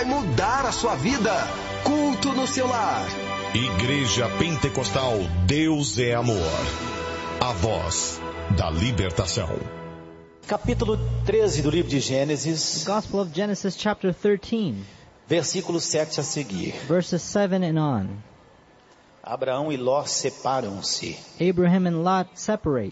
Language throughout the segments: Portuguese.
mudar a sua vida. Culto no seu lar. Igreja Pentecostal Deus é Amor. A voz da libertação. Capítulo 13 do livro de Gênesis. Gospel of Genesis chapter 13. Versículo 7 a seguir. Verses 7 and on. Abraão e Ló separam-se. Abraham and Lot separate.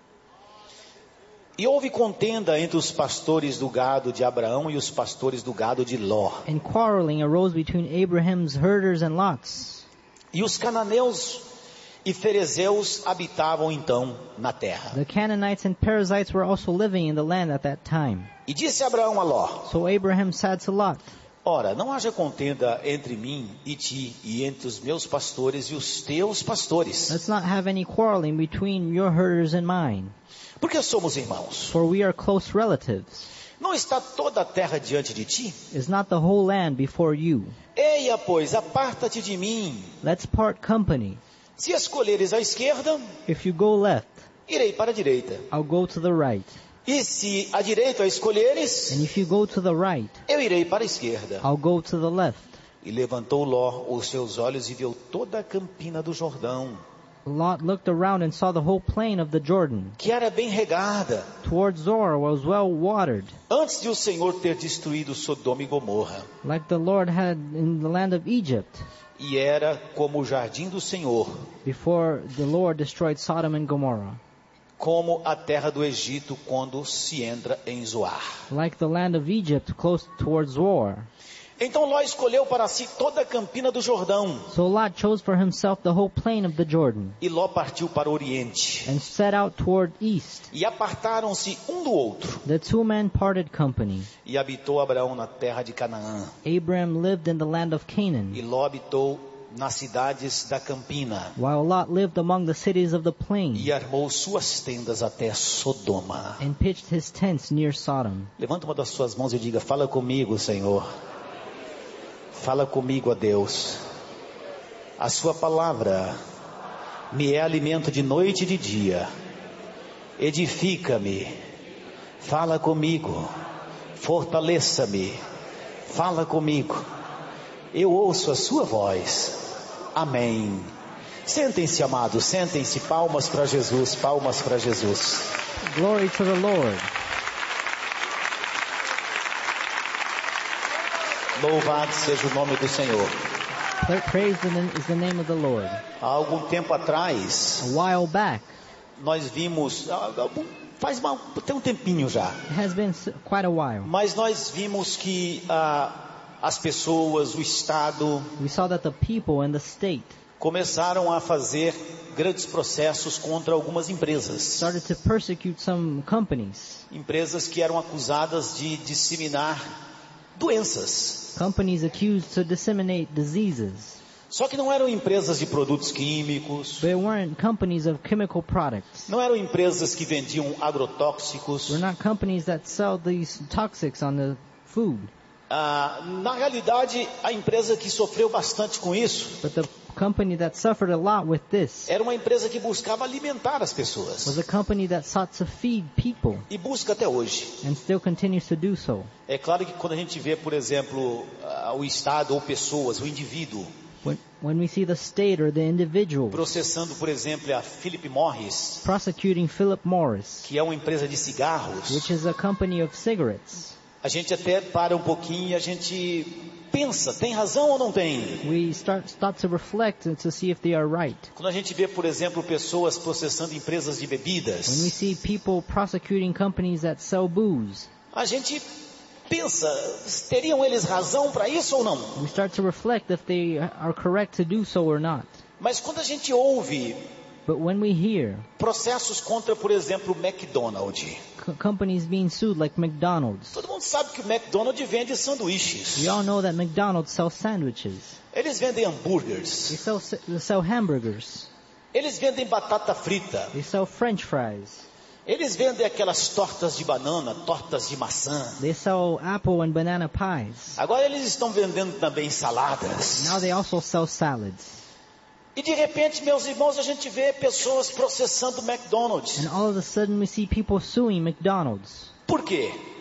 E houve contenda entre os pastores do gado de Abraão e os pastores do gado de Ló. And quarreling arose between Abraham's herders and Lot's. E os cananeus e ferezeus habitavam então na terra. The Canaanites and Perizzites were also living in the land at that time. E disse Abraão a Ló: So Abraham said to Lot, Ora, não haja contenda entre mim e ti, e entre os meus pastores e os teus pastores. Let's not have any quarreling between your herders and mine, Porque somos irmãos. for we are close relatives. Não está toda a terra diante de ti? Is not the whole land before you? Eia, pois, aparta-te de mim. Let's part company. Se escolheres a esquerda, If you go left, irei para a direita. I'll go to the right. E se a direita escolheres, And if you go to the right, eu irei para a esquerda. I'll go to the left. E levantou Ló os seus olhos e viu toda a campina do Jordão, Lot looked around and saw the whole plain of the Jordan. que era bem regada, Towards Zoar was well watered, antes de o Senhor ter destruído Sodoma e Gomorra. like the Lord had in the land of Egypt, E era como o jardim do Senhor, before the Lord destroyed Sodom and Gomorrah, como a terra do Egito quando se entra em Zoar. like the land of Egypt close towards Zoar. Então Ló escolheu para si toda a campina do Jordão. So Lot chose for himself the whole plain of the Jordan, E Ló partiu para o oriente. and set out toward east. E apartaram-se um do outro. The two men parted company. E habitou Abraão na terra de Canaã. Abraham lived in the land of E Canaan, Ló habitou nas cidades da campina. while Lot lived among the cities of the plain, E armou suas tendas até Sodoma. and pitched his tents near Sodom. Levanta uma das suas mãos e diga: fala comigo, Senhor. Fala comigo, ó Deus. A sua palavra me é alimento de noite e de dia. Edifica-me. Fala comigo. Fortaleça-me. Fala comigo. Eu ouço a sua voz. Amém. Sentem-se, amados. Sentem-se. Palmas para Jesus. Palmas para Jesus. Glory to the Lord. Louvado seja o nome do Senhor. Praise is the name of the Lord. Há algum tempo atrás, A while back, nós vimos, tem um tempinho já, it has been quite a while, mas nós vimos que as pessoas, o Estado, we saw that the people and the state começaram a fazer grandes processos contra algumas empresas. started to persecute some companies. Empresas que eram acusadas de disseminar doenças. Companies accused to disseminate diseases. Só que não eram empresas de produtos químicos, They weren't companies of chemical products. não eram empresas que vendiam agrotóxicos. We're not companies that sell these toxics on the food. Na realidade, a empresa que sofreu bastante com isso But the company that suffered a lot with this era uma empresa que buscava alimentar as pessoas. was a company that sought to feed people, E busca até hoje. and still continues to do so. É claro que quando a gente vê, por exemplo, o Estado ou pessoas, o indivíduo, When we see the state or the individual processando, por exemplo, a Philip Morris, prosecuting Philip Morris, que é uma empresa de cigarros, which is a company of cigarettes, a gente até para um pouquinho e a gente pensa, tem razão ou não tem? we stop to reflect and to see if they are right. Quando a gente vê, por exemplo, pessoas processando empresas de When we bebidas, see people prosecuting companies that sell booze, a gente pensa, teriam eles razão para isso ou não? we start to reflect if they are correct to do so or not. Mas quando a gente ouve But when we hear processos contra, por exemplo, o McDonald's, companies being sued like McDonald's, todo mundo sabe que o McDonald's vende sanduíches. we all know that McDonald's sells sandwiches. Eles vendem hambúrgueres. They sell hamburgers. Eles vendem batata frita. They sell French fries. Eles vendem aquelas tortas de banana, tortas de maçã. They sell apple and banana pies. Agora eles estão vendendo também saladas. Now they also sell salads. E de repente, meus irmãos, a gente vê pessoas processando o McDonald's. And all of a sudden we see people suing McDonald's. Por quê?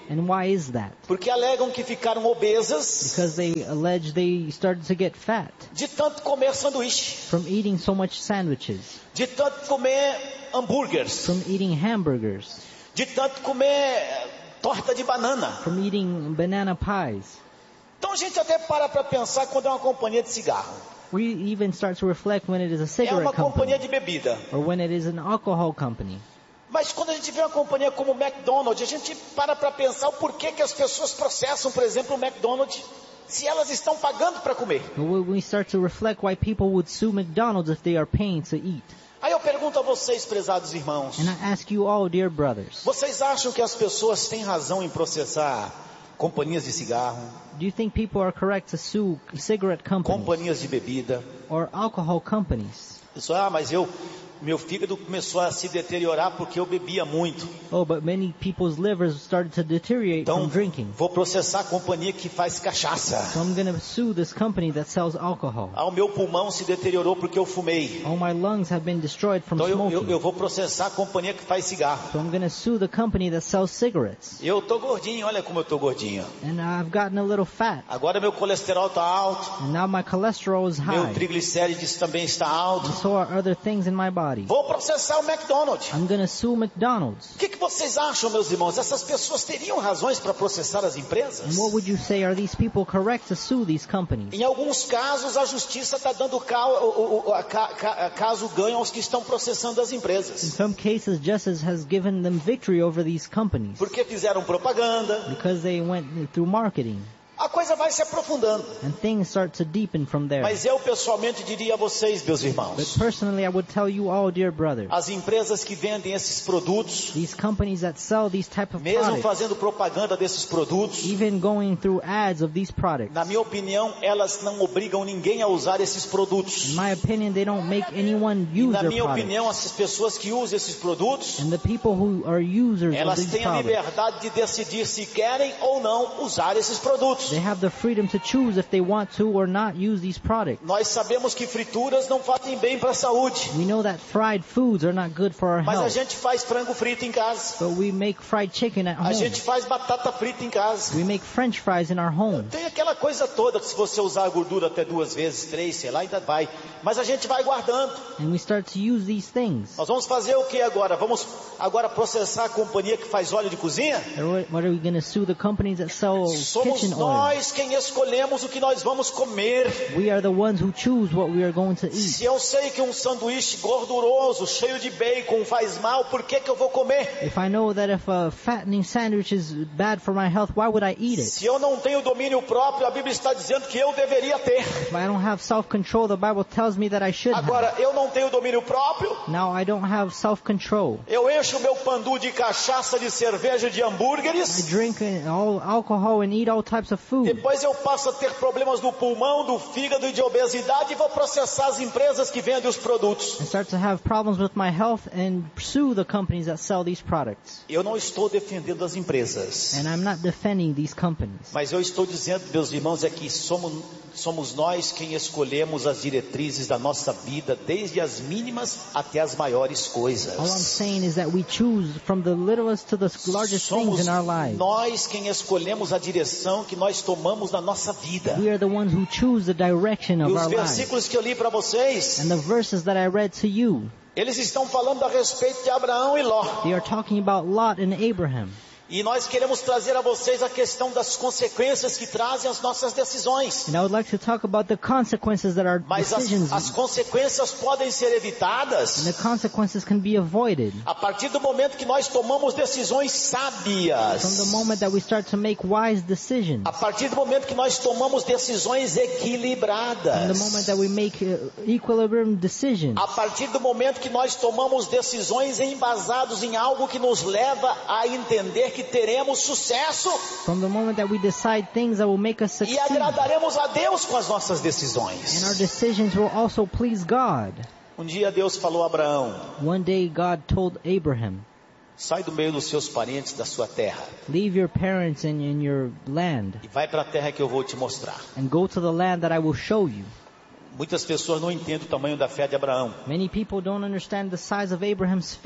And why is that? Porque alegam que ficaram obesas Because they allege they started to get fat de tanto comer sanduíche, from eating so much sandwiches, de tanto comer hambúrgueres, from eating hamburgers, de tanto comer torta de banana. from eating banana pies. Então a gente até para pensar quando é uma companhia de cigarro. We even start to reflect when it is a É cigarette uma companhia company de bebida. or when it is an alcohol company. Mas quando a gente vê uma companhia como o McDonald's, a gente para pensar o porquê que as pessoas processam, por exemplo, o McDonald's, se elas estão pagando para comer. But we start to reflect why people would sue McDonald's if they are paying to eat. Aí eu pergunto a vocês, prezados irmãos, And I ask you all, dear brothers, vocês acham que as pessoas têm razão em processar companhias de cigarro, do you think people are correct to sue cigarette companies companhias de bebida? or alcohol companies? Pessoal, mas meu fígado começou a se deteriorar porque eu bebia muito. Oh, but many people's livers started to deteriorate Então, from drinking. vou processar a companhia que faz cachaça. So I'm going to sue this company that sells alcohol. O meu pulmão se deteriorou porque eu fumei. All my lungs have been destroyed from Então smoking. eu vou processar a companhia que faz cigarro. So I'm going to sue the company that sells cigarettes. Eu tô gordinho, olha como eu tô gordinho. And I've gotten a little fat. Agora meu colesterol tá alto, And now my cholesterol is meu high. triglicérides também está alto. And so are other things in my body. Vou processar o McDonald's. I'm going to sue McDonald's. O que vocês acham, meus irmãos? Essas pessoas teriam razões para processar as empresas? And what would you say? Are these people correct to sue these companies? Em alguns casos, a justiça está dando caso ganho aos que estão processando as In empresas. some cases, justice has given them victory over these companies Porque fizeram propaganda. because they went through marketing. A coisa vai se aprofundando. And things start to deepen from there. Mas eu pessoalmente diria a vocês, meus But irmãos, personally, I would tell you all, dear brothers, as empresas que vendem esses produtos, these companies that sell these type of mesmo products, fazendo propaganda desses produtos, even going through ads of these products, na minha opinião, elas não obrigam ninguém a usar esses produtos. in my opinion, they don't make anyone E use na their minha opinião, products. essas pessoas que usam esses produtos, And the people who are users of elas these têm a products, liberdade de decidir se querem ou não usar esses produtos. they have the freedom to choose if they want to or not use these products. Nós sabemos que frituras não fazem bem para a saúde, We know that fried foods are not good for our mas a health, gente faz frango frito em casa, but we make fried chicken at a home. gente faz batata frita em casa. We make French fries in our home. Tem aquela coisa toda que se você usar a gordura até 2 vezes, 3, sei lá, ainda vai. Mas a gente vai guardando. And we start to use these things. Nós vamos fazer o que agora? Vamos agora processar a companhia que faz óleo de cozinha? What are we going to sue the companies that sell Somos kitchen oil? nós quem escolhemos o que nós vamos comer. We are the ones who choose what we are going to eat. Se eu sei que um sanduíche gorduroso, cheio de bacon faz mal, por que eu vou comer? If I know that if a fattening sandwich is bad for my health, why would I eat it? Se eu não tenho domínio próprio, a Bíblia está dizendo que eu deveria ter. If I don't have self-control, the Bible tells me that I should have. Agora, eu não tenho domínio próprio, Now I don't have self-control. eu encho o meu pandu de cachaça, de cerveja, de I hambúrgueres. drink all alcohol and eat all types of food. Depois eu passo a ter problemas do pulmão, do fígado e de obesidade e vou processar as empresas que vendem os produtos. I start to have problems with my health and sue the companies that sell these products. Eu não estou defendendo as empresas, And I'm not defending these companies. mas eu estou dizendo, meus irmãos, é que somos nós quem escolhemos as diretrizes da nossa vida, desde as mínimas até as maiores coisas. All I'm saying is that we choose from the littlest to the largest things Somos in our lives. nós quem escolhemos a direção que nós tomamos na nossa vida. We are the ones who choose the direction E of os our lives. versículos que eu li para vocês, And the verses that I read to you, eles estão falando a respeito de Abraão e Ló. they are talking about Lot and Abraham. E nós queremos trazer a vocês a questão das consequências que trazem as nossas decisões. And I would like to talk about the consequences that our Mas decisions, as consequências podem ser evitadas and the consequences can be avoided a partir do momento que nós tomamos decisões sábias. from the moment that we start to make wise decisions. A partir do momento que nós tomamos decisões From the equilibradas. moment that we make equilibrium decisions. A partir do momento que nós tomamos decisões embasadas em algo que nos leva a entender que teremos sucesso From the moment that we decide things that will make us e succeed. agradaremos a Deus com as nossas And our decisões. decisions will also please God. Dia Deus falou a Abraão: One day God told Abraham, sai do meio dos seus parentes, da sua terra, leave your parents and in your land e vai para a terra que eu vou te mostrar. and go to the land that I will show you. Muitas pessoas não entendem o tamanho da fé de Abraão. Many people don't understand the size of Abraham's faith.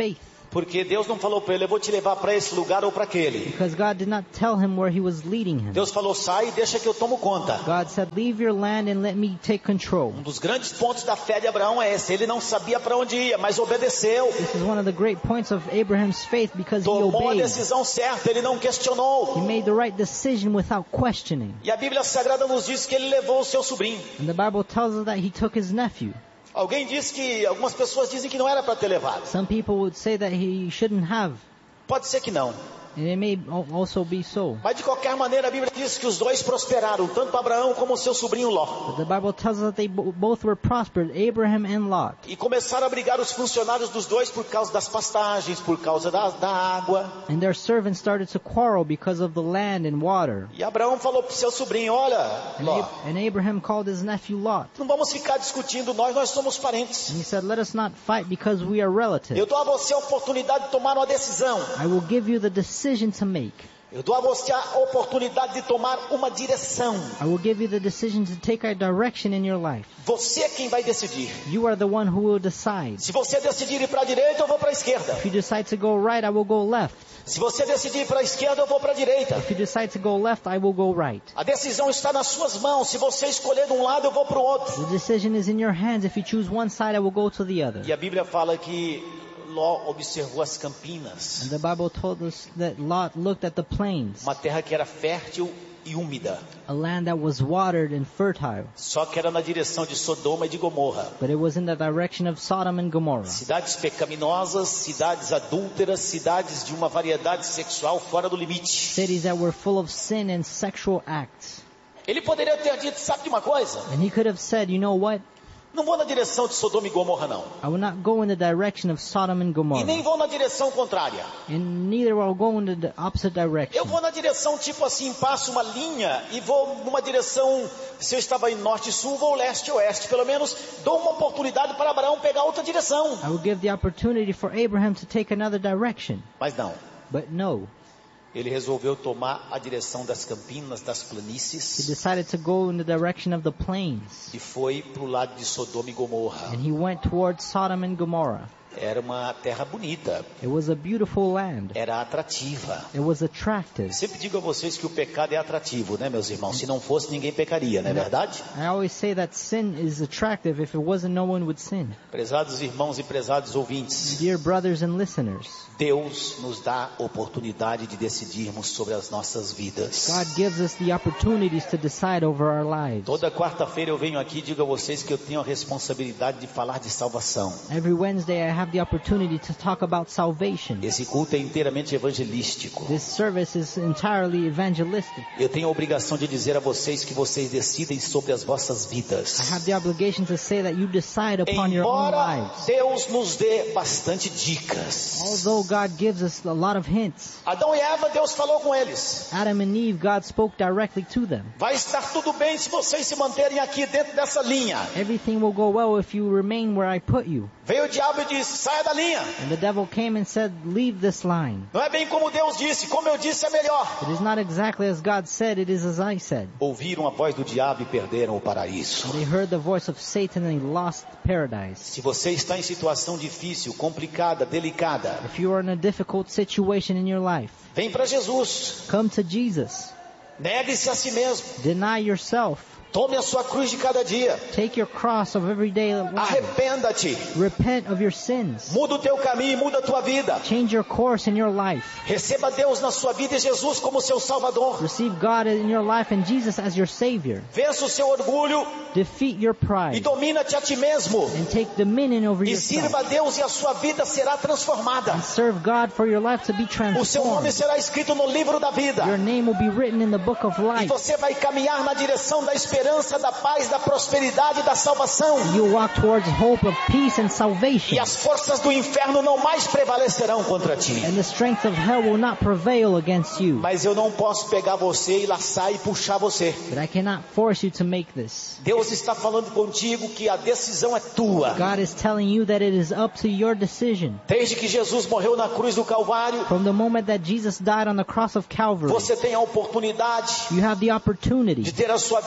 Porque Deus não falou para ele, eu vou te levar para esse lugar ou para aquele. Because God did not tell him where he was leading him. Deus falou, sai e deixa que eu tomo conta. God said, leave your land and let me take control. Um dos grandes pontos da fé de Abraão é esse. Ele não sabia para onde ia, mas obedeceu. This is one of the great points of Abraham's faith because he Tomou a obeyed. decisão certa, ele não questionou. He made the right decision without questioning. E a Bíblia Sagrada nos diz que ele levou o seu sobrinho. And the Bible tells us that he took his nephew. Alguém diz que, algumas pessoas dizem que não era para ter levado. Some people would say that he shouldn't have. Pode ser que não. And it may also be so. Mas de qualquer maneira a Bíblia diz que os dois prosperaram, tanto Abraão como o seu sobrinho Ló. But the Bible tells us that they both were prospered, Abraham and Lot. E começaram a brigar os funcionários dos dois por causa das pastagens, por causa da água. And their servants started to quarrel because of the land and water. E Abraão falou para o seu sobrinho, olha, Ló, And Abraham called his nephew Lot. não vamos ficar discutindo, nós somos parentes. And he said, let us not fight because we are relatives. Eu dou a você a oportunidade de tomar uma decisão. I will give you the decision to make. Eu dou a você a oportunidade de tomar uma direção. I will give you the decision to take a direction in your life. Você é quem vai decidir. You are the one who will decide. Se você decidir ir para a direita, eu vou para a esquerda. If you decide to go right, I will go left. Se você decidir ir para a esquerda, eu vou para a direita. If you decide to go left, I will go right. A decisão está nas suas mãos. Se você escolher de um lado, eu vou para o outro. The decision is in your hands. If you choose one side, I will go to the other. E a Bíblia fala que Ló observou as campinas. And the Bible told us that Lot looked at the plains, Uma terra que era fértil e úmida. a land that was watered and fertile, Só que era na direção de Sodoma e de Gomorra. but it was in the direction of Sodom and Gomorrah. Cidades pecaminosas, cidades adúlteras, cidades de uma variedade sexual fora do limite. Cities that were full of sin and sexual acts. Ele poderia ter dito, sabe de uma coisa? And he could have said, you know what? Não vou na direção de Sodoma e Gomorra, não. I will not go in the direction of Sodom and E Gomorrah. nem vou na direção contrária. And neither will I go in the opposite direction. Eu vou na direção tipo assim, passo uma linha e vou numa direção, se eu estava em norte e sul, vou leste e oeste. Pelo menos dou uma oportunidade para Abraão pegar outra direção. I will give the opportunity for Abraham to take another direction. Mas não. But no. Ele resolveu tomar a direção das campinas, das He planícies, decided to go in the direction of the plains. e foi para o lado de Sodoma e Gomorra. And he went towards Sodom and Gomorrah. Era uma terra bonita, It was a beautiful land. era atrativa. It was attractive. Sempre digo a vocês que o pecado é atrativo, né, meus irmãos? Se não fosse, ninguém pecaria, não é verdade? I always say that sin is attractive. If it wasn't, no one would sin. Prezados irmãos e prezados ouvintes, Dear brothers and listeners, Deus nos dá oportunidade de decidirmos sobre as nossas vidas. God gives us the opportunities to decide over our lives. Toda quarta-feira eu venho aqui e digo a vocês que eu tenho a responsabilidade de falar de salvação. Every Wednesday I have the opportunity to talk about salvation. Esse culto é inteiramente evangelístico. This service is entirely evangelistic. Eu tenho a obrigação de dizer a vocês que vocês decidem sobre as vossas I vidas. have the obligation to say that you decide upon your own Embora lives. Deus nos dê bastante dicas. Although God gives us a lot of hints, Adão e Eva, Deus falou com eles. Adam and Eve, God spoke directly to them. Vai estar tudo bem se vocês se manterem aqui dentro dessa linha. Everything will go well if you remain where I put you. Veio o diabo e disse, saia da linha. And the devil came and said, leave this line. Não é bem como Deus disse, como eu disse é melhor. It is not exactly as God said, it is as I said. Ouviram a voz do diabo e perderam o paraíso. They heard the voice of Satan and they lost paradise. Se você está em situação difícil, complicada, delicada, If you are in a difficult situation in your life, vem para Jesus. come to Jesus. Negue-se a si mesmo. Deny yourself. Tome a sua cruz de cada dia. Take your cross of everyday life. Arrependa-te. Repent of your sins. Muda o teu caminho, muda a tua vida. Change your course in your life. Receba Deus na sua vida e Jesus como seu Salvador. Receive God in your life and Jesus as your Savior. Vença o seu orgulho Defeat your e pride domina-te a ti mesmo. and take dominion over E yourself. sirva a Deus e a sua vida será transformada. And serve God for your life to be O seu nome transformed. será escrito no livro da vida. Your name will be written in the book of E life. você vai caminhar na direção da esperança, da paz, da prosperidade e da salvação. You walk towards hope of peace and salvation. E as forças do inferno não mais prevalecerão contra ti. And the strength of hell will not prevail against you. Mas eu não posso pegar você e laçar e puxar você. But I cannot force you to make this. Deus está falando contigo que a decisão é tua. God is telling you that it is up to your decision. Desde que Jesus morreu na cruz do Calvário, From the moment that Jesus died on the cross of Calvary, você tem a oportunidade you have the de opportunity ter a sua vida uma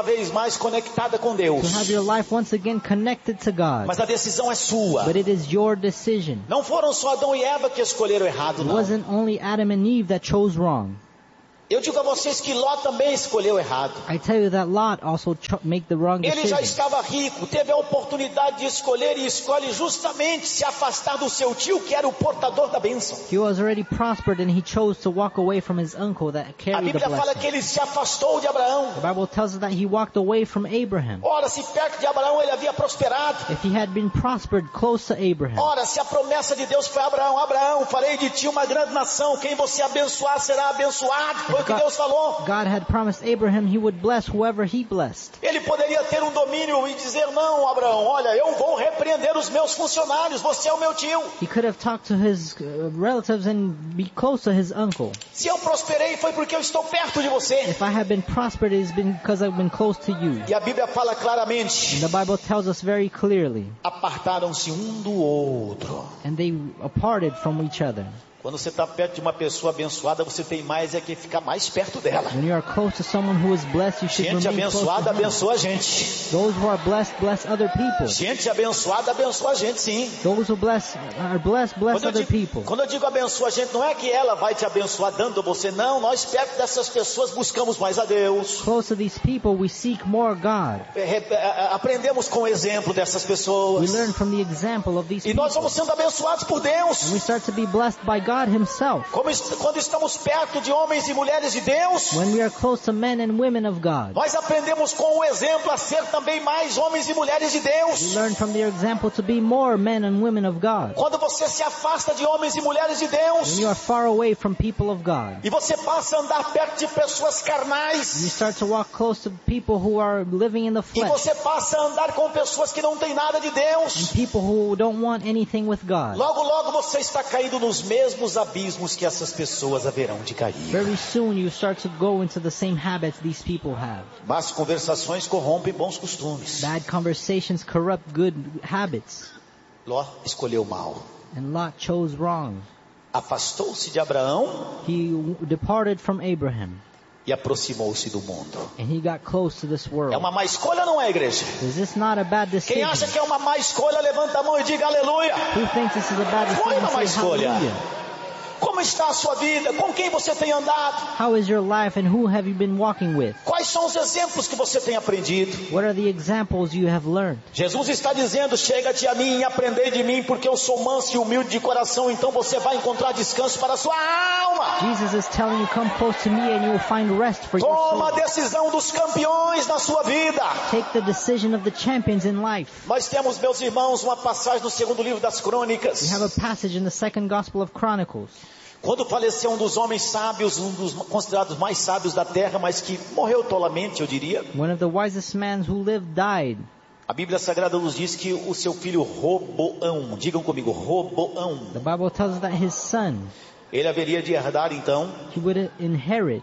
vez mais conectada com to Deus. have your life once again connected to God. Mas a decisão é sua. But it is your decision. Não foram só Adão e Eva que escolheram errado, It não. wasn't only Adam and Eve that chose wrong. Eu digo a vocês que Ló também escolheu errado. I tell you that Lot also made the wrong Ele já decision. estava rico, teve a oportunidade de escolher e escolhe justamente se afastar do seu tio, que era o portador da bênção. He was already prospered and he chose to walk away from his uncle that A carried the Bíblia fala blessing. que ele se afastou de Abraão. The Bible tells us that he walked away from Abraham. Ora, se perto de Abraão ele havia prosperado. If he had been prospered close to Abraham. Ora, se a promessa de Deus foi a Abraão: Abraão, farei de ti uma grande nação, quem você abençoar será abençoado. Foi o que Deus falou. God had promised Abraham he would bless whoever he blessed. Ele poderia ter um domínio e dizer: não, Abraão, olha, eu vou repreender os meus funcionários, você é o meu tio. He could have talked to his relatives and be close to his uncle. Se eu prosperei foi porque eu estou perto de você. If I have been prospered, it has been because I've been close to you. E a Bíblia fala claramente: And the Bible tells us very clearly. apartaram-se um do outro. And they parted from each other. Quando você está perto de uma pessoa abençoada, você tem mais é que ficar mais perto dela. When you are close to someone who is blessed, you should Gente remain close abençoada to him. abençoa a gente. Those who are blessed, bless other people. Gente abençoada abençoa a gente, sim. Those who are blessed, bless other people. Quando eu digo abençoa a gente, não é que ela vai te abençoar dando a você, não. Nós perto dessas pessoas buscamos mais a Deus. Close to these people, we seek more God. Aprendemos com o exemplo dessas We pessoas. learn from the example of these E nós people. vamos sendo abençoados por And Deus. we start to be blessed by God Himself. Quando estamos perto de homens e mulheres de Deus, When we are close to men and women of God. nós aprendemos com o exemplo a ser também mais homens e mulheres de We Deus. learn from their example to be more men and women of God. Quando você se afasta de homens e mulheres de When Deus, you are far away from people of God. e você passa a andar perto de pessoas You carnais, start to walk close to people who are living in the e flesh. você passa a andar com pessoas que não têm nada de And Deus, people who don't want anything with God. logo logo você está caindo nos mesmos abismos que essas pessoas haverão de cair. Very soon you start to go into the same habits these people have. Más conversações corrompem bons costumes. Bad conversations corrupt good habits. Ló escolheu mal. And Lot chose wrong. Afastou-se de Abraão He departed from Abraham. e aproximou-se do mundo. And he got close to this É world. uma má escolha ou não é, igreja? Is this not a bad Quem acha decision? que é uma má escolha, levanta a mão e diga aleluia. Who thinks this is a bad Foi uma má decision? Say escolha. hallelujah. Como está a sua vida? Com quem você tem andado? How is your life and who have you been walking with? Quais são os exemplos que você tem aprendido? What are the examples you have learned? Jesus está dizendo: chega-te a mim e aprendei de mim, porque eu sou manso e humilde de coração, então você vai encontrar descanso para a sua alma. Jesus is telling you, come close to me and you will find rest for your Toma a soul. decisão dos campeões na sua vida. Take the decision of the champions in life. Nós temos, meus irmãos, uma passagem no segundo livro das Crônicas. We have a passage in the second Gospel of Chronicles. Quando faleceu um dos homens sábios, um dos considerados mais sábios da terra, mas que morreu tolamente, eu diria. One of the wisest men who lived died. A Bíblia Sagrada nos diz que o seu filho Roboão, digam comigo, Roboão, The Bible tells us that his son, ele haveria de herdar então he would inherit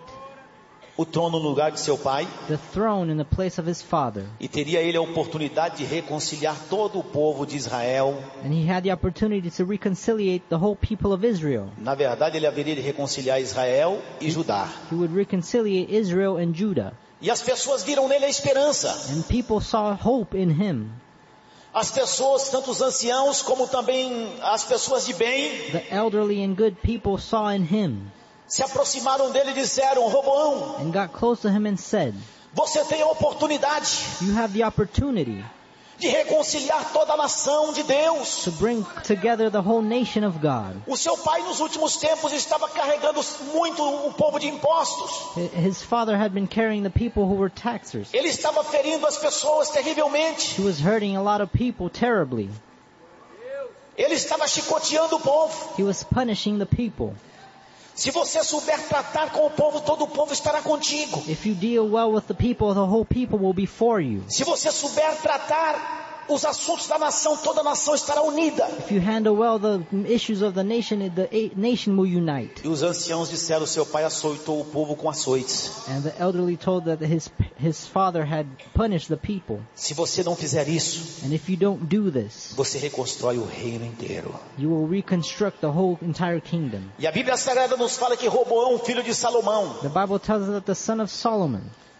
o trono no lugar de seu pai, the throne in the place of his father. e teria ele a oportunidade de reconciliar todo o povo de Israel. And he had the opportunity to reconciliate the whole people of Israel. Na verdade, ele haveria de reconciliar Israel e Judá. He would reconciliate Israel and Judah. E as pessoas viram nele a esperança. And people saw hope in him. As pessoas, tanto os anciãos como também as pessoas de bem, The elderly and good people saw in him se aproximaram dele e disseram: Roboão, and got close to him and said, você tem a oportunidade you have the opportunity de reconciliar toda a nação de Deus. to bring together the whole nation of God. O seu pai nos últimos tempos estava carregando muito o povo de impostos. His father had been carrying the people who were taxers. Ele estava ferindo as pessoas terrivelmente. He was hurting a lot of people terribly. Ele estava chicoteando o povo. He was punishing the people. Se você souber tratar com o povo, todo o povo estará contigo. If you deal well with the whole people will be for you. Se você souber tratar os assuntos da nação, toda a nação estará unida. If you handle well the issues of the nation will unite. E os anciãos disseram: seu pai açoitou o povo com açoites. And the elderly told that his father had punished the people. Se você não fizer isso, And if you don't do this, você reconstrói o reino inteiro. you will reconstruct the whole entire kingdom. E a Bíblia Sagrada nos fala que Roboão, filho de Salomão, The Bible tells us that the son of Solomon,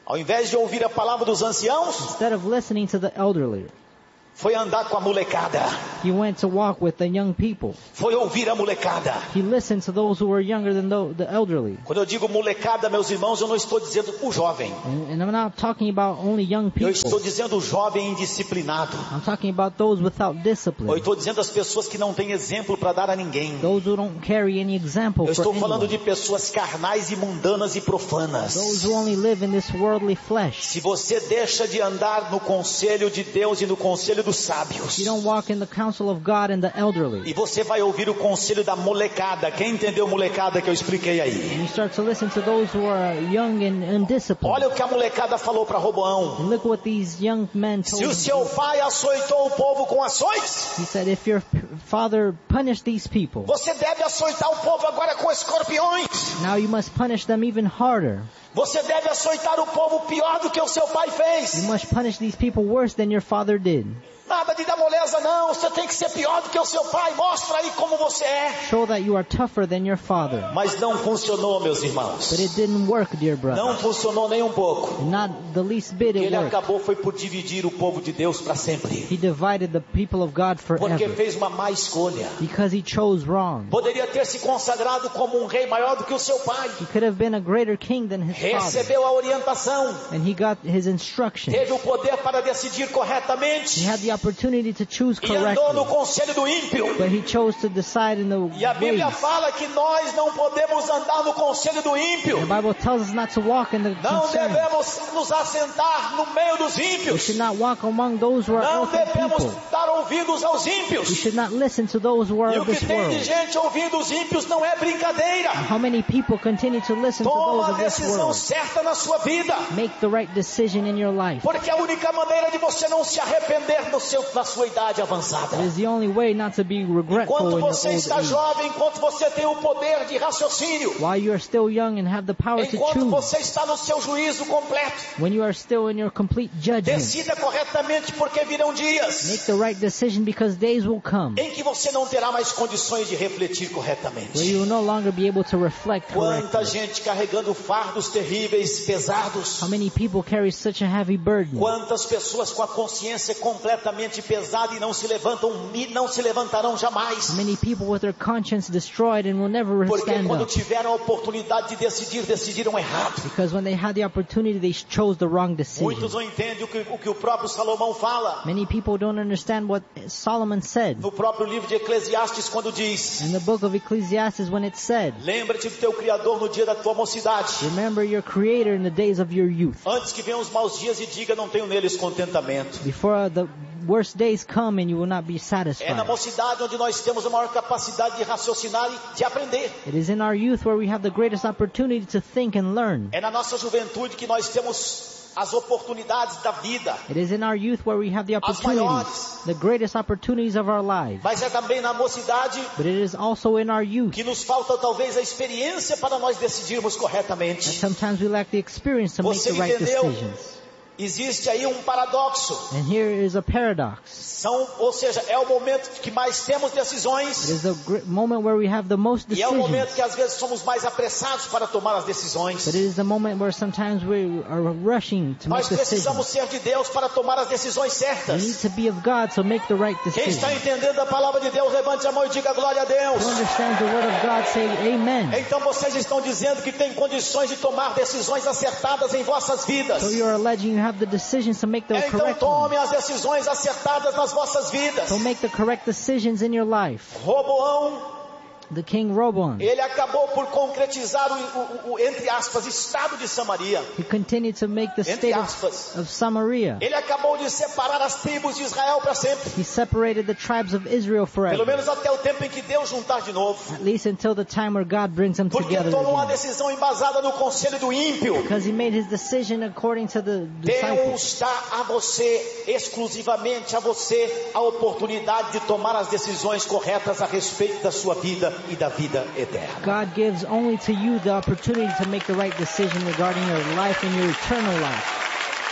Ao invés de ouvir a palavra dos anciãos, instead of listening to the elderly, foi andar com a molecada. he went to walk with the young people. Foi ouvir a molecada. He listened to those who were younger than the elderly. Quando eu digo molecada, meus irmãos, eu não estou dizendo o jovem. And I'm not talking about only young Eu estou people. dizendo o jovem indisciplinado. I'm talking about those without Eu discipline. estou dizendo as pessoas que não têm exemplo para dar a ninguém. Those who don't carry any example Eu for estou falando anyone. de pessoas carnais e mundanas e profanas. Those who only live in this worldly flesh. Se você deixa de andar no conselho de Deus e no conselho dos sábios, You don't walk in the counsel of God and the elderly. e você vai ouvir o conselho da molecada. Quem entendeu molecada que eu expliquei aí? And you start to listen to those who are young and undisciplined. Olha o que a molecada falou para Roboão. And look what these young men Se told o him. seu pai açoitou o povo com açoites, He said, if your father punished these people, você deve açoitar o povo agora com escorpiões. now you must punish them even harder. Você deve açoitar o povo pior do que o seu pai You fez. must punish these people worse than your father did. Nada de dar moleza não, você tem que ser pior do que o seu pai. Mostra aí como você é. Show that you are tougher than your father. Mas não funcionou, meus irmãos. But it didn't work, dear brother. Não funcionou nem um pouco. Not the least bit it Ele worked. acabou foi por dividir o povo de Deus para sempre. He divided the people of God Porque forever. fez uma má escolha. Because he chose wrong. Poderia ter se consagrado como um rei maior do que o seu pai. He could have been a greater king than his father. Recebeu a orientação. And he got his instruction. Teve o poder para decidir He corretamente. had the opportunity to choose E andou no correctly. conselho do ímpio. But he chose to decide in the E a Bíblia ways. fala que nós não podemos andar no conselho do ímpio. The Bible tells us not to walk in the Não concern. devemos nos assentar no meio dos We ímpios. should not walk among those who are Não earthly devemos people. dar ouvidos aos We ímpios. should not listen to those who are E o of que this tem de world. gente ouvindo os ímpios não é brincadeira. How many people continue to listen to Toma those a of this decisão world? certa na sua vida. Make the right decision in your life. Porque a única maneira de você não se arrepender na sua idade avançada. It is the only way not to be regretful Enquanto in your você old está age. jovem, enquanto você tem o poder de raciocínio, While you are still young and have the power to enquanto choose. você está no seu juízo completo, When you are still in your complete judgment. decida corretamente, porque virão Make dias the right decision because days will come em que você não terá mais condições de refletir where corretamente. you will no longer be able to reflect Quanta correctly. gente carregando fardos terríveis, pesados. How many people carry such a heavy burden? Quantas pessoas com a consciência completamente pesada e não se levantarão jamais. How many people with their conscience destroyed and will never Porque stand quando up? tiveram a oportunidade de decidir, decidiram errado. Because when they had the opportunity, they chose the wrong decision. Muitos não entendem o que o próprio Salomão fala. Many people don't understand what Solomon said No próprio livro de Eclesiastes, quando diz: in the book of Ecclesiastes when it said, lembra-te do teu Criador no dia da tua mocidade, remember your Creator in the days of your youth. antes que venham os maus dias e diga, não tenho neles contentamento. Before the worst days come and you will not be É na satisfied. mocidade onde nós temos a maior capacidade de raciocinar e de aprender. It is in our youth where we have the greatest opportunity to think and learn. É na nossa juventude que nós temos as oportunidades da vida. It is in our youth where we have the As opportunities, maiores. the greatest opportunities of our lives. Mas é também na mocidade But it is also in our youth. que nos falta talvez a experiência para nós decidirmos And corretamente. sometimes we lack the experience to make Você the right entendeu? decisions. Existe aí um paradoxo. And here is a paradox. Ou seja, é o momento que mais temos It decisões is the moment where we have the most e é o decisions. momento que às vezes somos mais apressados para tomar as decisões. But it is the moment where sometimes we are rushing to make Nós precisamos decisions. ser de Deus para tomar as decisões We certas. need to be of God to make the right Quem está decision. entendendo a palavra de Deus, levante a mão e diga glória a Deus. Who understands the word of God, say amen. Então vocês estão dizendo que tem condições de tomar decisões acertadas em vossas vidas. So you are alleging you have the decisions to make the Então correct tome ones. as decisões acertadas nas vossas vidas. So make the correct decisions in your life. Roboão, The king Roboam, ele acabou por concretizar o entre aspas, estado de Samaria. he continued to make the Entre state aspas. of Samaria. Ele acabou de separar as tribos de Israel para sempre. He separated the tribes of Israel Pelo forever. menos até o tempo em que Deus juntar de novo. At least until the time where God brings them Porque together tomou uma again. decisão embasada no conselho do ímpio. Because he made his decision according to the disciples. Deus dá a você, exclusivamente a você, a oportunidade de tomar as decisões corretas a respeito da sua vida e da vida eterna. God gives only to you the opportunity to make the right decision regarding your life and your eternal life.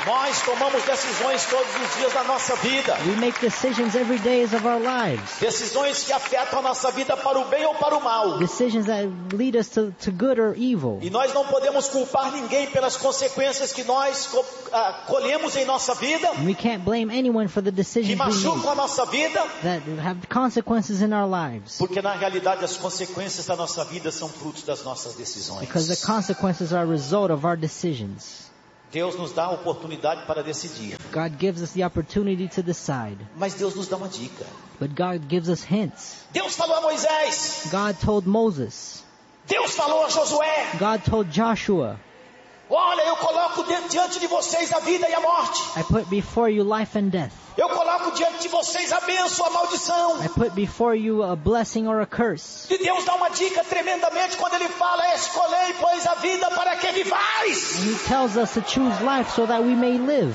Nós tomamos decisões todos os dias da nossa vida. We make decisions every day of our lives. Decisões que afetam a nossa vida para o bem ou para o mal. Decisions that lead us to good or evil. E nós não podemos culpar ninguém pelas consequências que nós colhemos em nossa vida. And we can't blame anyone for the Que decisions we machucam make a nossa vida. that have consequences in our lives. Porque na realidade as consequências da nossa vida são frutos das nossas decisões. Because the consequences are a result of our decisions. Deus nos dá a oportunidade para decidir. God gives us the opportunity to decide. Mas Deus nos dá uma dica. But God gives us hints. Deus falou a Moisés. God told Moses. Deus falou a Josué. God told Joshua. Olha, eu coloco diante de vocês a vida e a morte. I put before you life and death. Eu coloco diante de vocês a bênção, a maldição. I put before you a blessing or a curse. E Deus dá uma dica tremendamente quando Ele fala: escolhei, pois, a vida para que vivais. And He tells us to choose life so that we may live.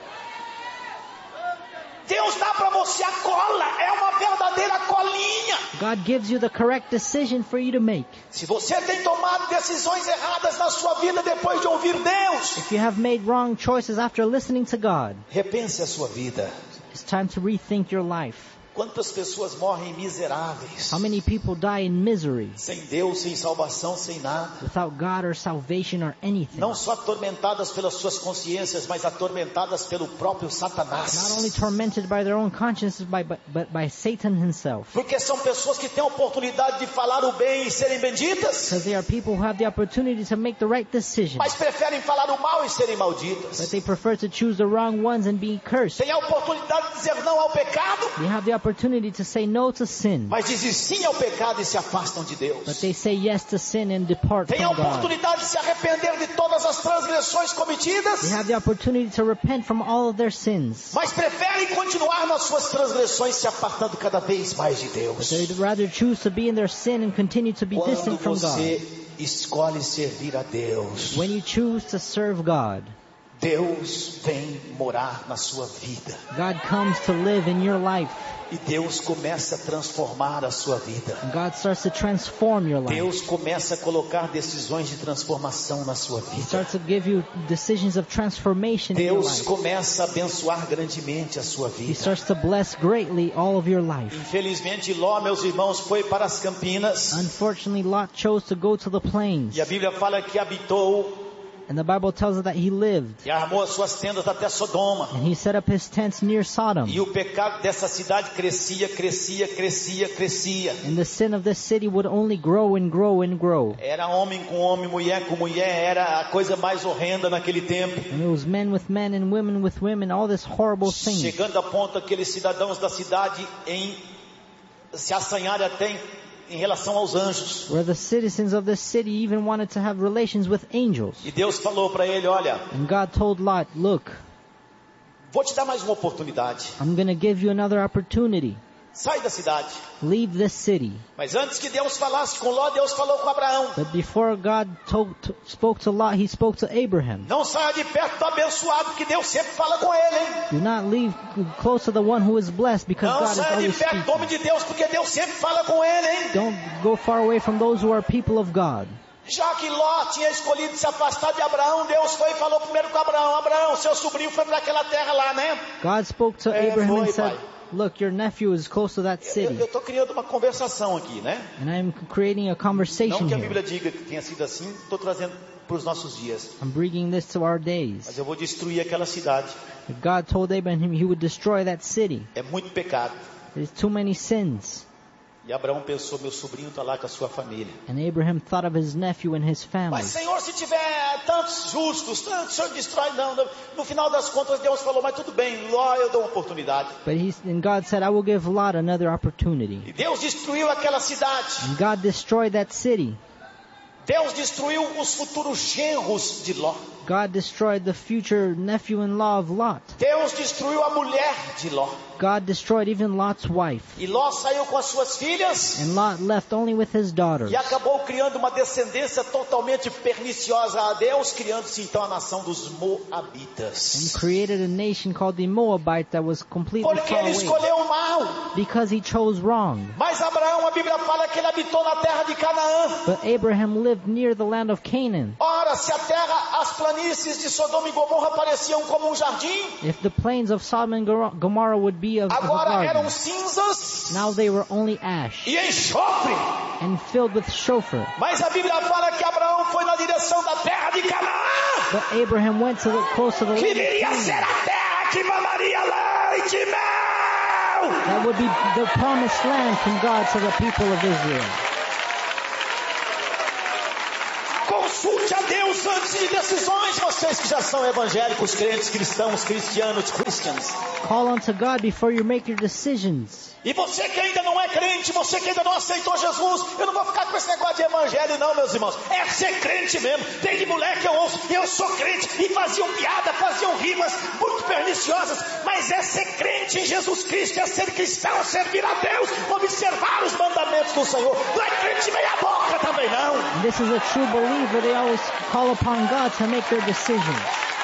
Deus dá para você a cola, é uma verdadeira colinha. God gives you the correct decision for you to make. Se você tem tomado decisões erradas na sua vida depois de ouvir Deus, If you have made wrong choices after listening to God, repense a sua vida. it's time to rethink your life. Quantas pessoas morrem miseráveis, How many people die in misery, sem Deus, sem salvação, sem nada, without God or salvation or anything? não só atormentadas pelas suas consciências, mas atormentadas pelo próprio Not Satanás. only tormented by their own consciences, but by Satan himself. Porque são pessoas que têm a oportunidade de falar o bem e serem benditas, Because they are people who have the opportunity to make the right decision, mas preferem falar o mal e serem but malditas. they prefer to choose the wrong ones and be cursed. Têm a oportunidade de dizer não ao pecado, They have the opportunity to say no to sin, mas dizem sim ao pecado e se afastam de but Deus. they say yes to sin and depart Têm a from God. oportunidade de se arrepender de todas as transgressões They cometidas, have the opportunity to repent from all of their sins, mas preferem continuar nas suas transgressões, se apartando cada vez mais de but Deus. they'd rather choose to be in their sin and continue to be Quando distant from God. você escolhe servir a Deus, When you choose to serve God, Deus vem morar na sua vida. God comes to live in your life. E Deus começa a transformar a sua vida. And God starts to transform your life. Deus começa a colocar decisões de transformação na sua He vida. starts to give you decisions of transformation in your Deus life. começa a abençoar grandemente a sua He vida. starts to bless greatly all of your life. Infelizmente, Ló, meus irmãos, foi para as Campinas. Unfortunately, Lot chose to go to the plains. E a Bíblia fala que habitou And the Bible tells us that he lived. e armou as suas tendas até Sodoma. And he set up his tents near Sodom. E o pecado dessa cidade crescia. And the sin of this city would only grow and grow and grow. Era homem com homem, mulher com mulher. Era a coisa mais horrenda naquele tempo. And it was men with men and women with women, all this horrible thing. Chegando a ponto aqueles cidadãos da cidade em se assanharem até em relação aos anjos. Where the citizens of this city even wanted to have relations with angels. E Deus falou para ele: olha, And God told Lot, look, vou te dar mais uma oportunidade. I'm going to give you another opportunity. Sai da cidade. Leave this city. Mas antes que Deus falasse com Ló, Deus falou com Abraão: But before God spoke to Lot, he spoke to Abraham. não saia de perto do abençoado, que Deus sempre fala com ele, hein? Do not leave close to the one who is blessed, because Não God is saia de always perto do homem speaking. de Deus, porque Deus sempre fala com ele, hein? Don't go far away from those who are people of God. Já que Ló tinha escolhido se afastar de Abraão, Deus foi e falou primeiro com Abraão: Abraão, seu sobrinho foi para aquela terra lá, né? God spoke to Abraham and foi, said, pai. look, your nephew is close to that Eu city. estou criando uma conversação aqui, né? And I'm creating a Não conversation que a here. Bíblia diga que tenha sido assim, estou trazendo para os nossos dias. I'm bringing this to our Mas days. eu vou destruir aquela cidade. God told Abraham he would destroy that city. É muito pecado. There's too many sins. E Abraão pensou: meu sobrinho está lá com a sua família. And Abraham thought of his nephew and his family. Mas Senhor, se tiver tantos justos, tantos, o Senhor destrói. Não, no final das contas Deus falou: mas tudo bem, Ló, eu dou uma oportunidade. And God said, I will give Lot another opportunity. E Deus destruiu aquela cidade. And God destroyed that city. Deus destruiu os futuros genros de Ló. God destroyed the future nephew-in-law of Lot. Deus destruiu a mulher de Ló. God destroyed even Lot's wife. E Ló saiu com as suas filhas And Lot left only with his daughters. e acabou criando uma descendência totalmente perniciosa a Deus, criando-se então a nação dos Moabitas. And created a nation called the Moabite that was completely Porque far ele away. escolheu o mal. Because he chose wrong. Mas Abraão, a Bíblia fala que ele habitou na terra de Canaã. But Abraham lived near the land of Canaan. Ora, se a terra, as planilhas planícies de Sodoma e Gomorra pareciam como um jardim, if the plains of Sodom and Gomorrah would be of a agora eram garden, cinzas now they were only ash e enxofre. and filled with shofar. Mas a Bíblia fala que Abraão foi na direção da terra de Canaã, But Abraham went close to the que land of viria a ser Canaan. a terra que mamaria leite e mel. That would be the promised land from God to the people of Israel. Consulte a Deus antes de decisões, vocês que já são evangélicos, crentes, cristãos, cristianos, Christians. Call unto God before you make your decisions. E você que ainda não é crente, você que ainda não aceitou Jesus, eu não vou ficar com esse negócio de evangelho não, meus irmãos. É ser crente mesmo. Desde moleque eu ouço, eu sou crente, e faziam piada, faziam rimas muito perniciosas, mas é ser crente em Jesus Cristo, é ser cristão, servir a Deus, observar os mandamentos do Senhor. Não é crente meia boca também não. And this is a true believer. They always call upon God to make their decisions.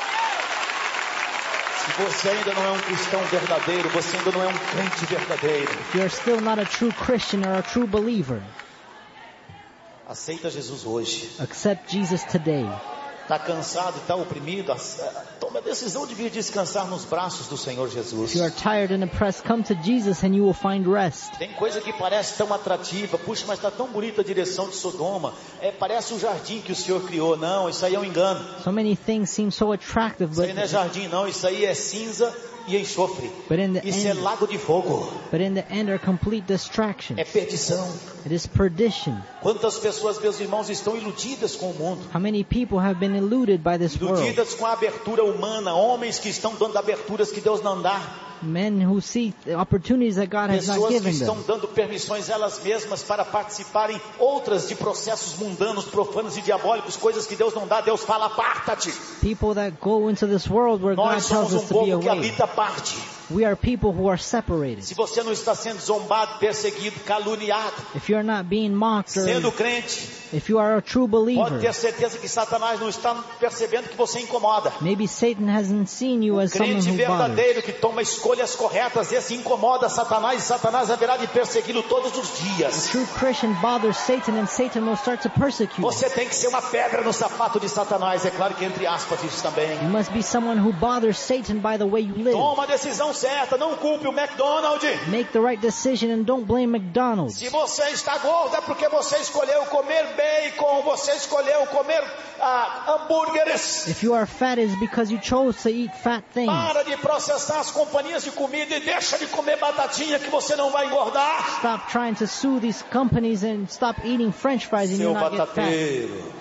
Se você ainda não é um cristão verdadeiro, você ainda não é um crente verdadeiro, If you're still not a true Christian or a true believer, aceita Jesus hoje. accept Jesus today. Está cansado, está oprimido, tome a decisão de vir descansar nos braços do Senhor Jesus. If you are tired and oppressed, come to Jesus and you will find rest. Tem coisa que parece tão atrativa, puxa, mas está tão bonita a direção de Sodoma, parece o jardim que o Senhor criou. Não, isso aí é um engano. So many things seem so attractive, Isso aí não é jardim não, isso aí é cinza e enxofre. but in the Isso é end, lago de fogo, are complete distractions. é perdição. It is perdition. Quantas pessoas, meus irmãos, estão iludidas com o mundo, How many people have been eluded by this world? iludidas com a abertura humana, homens que estão dando aberturas que Deus não dá, Men who see the opportunities that God has not pessoas que given estão them. dando permissões elas mesmas para participarem outras de processos mundanos, profanos e diabólicos, coisas que Deus não dá. Deus fala, aparta-te. People that go into this world where God Nós tells somos us um to be povo que away. habita a parte. We are people who are separated. Se você não está sendo zombado, perseguido, caluniado, If you're not being mocked sendo or crente, if you are a true pode ter believer, certeza que Satanás não está percebendo que você incomoda. maybe Satan hasn't seen you as someone Crente who bothers. verdadeiro que toma escolhas corretas, esse incomoda Satanás, e Satanás haverá de persegui-lo todos os A dias. true Christian bothers Satan and Satan will start to persecute you. Você tem que ser uma pedra no sapato de Satanás, é claro que entre aspas isso também. You must be someone who bothers Satan by the way you live. Toma a decisão certa, não culpe o McDonald's. Make the right decision and don't blame McDonald's. Se você está gordo é porque você escolheu comer bacon, você escolheu comer hambúrgueres. If you are fat, it's because you chose to eat fat things. Para de processar as companhias de comida e deixa de comer batatinha que você não vai engordar. Stop trying to sue these companies and stop eating French fries and Seu you'll not get fat. batateiro.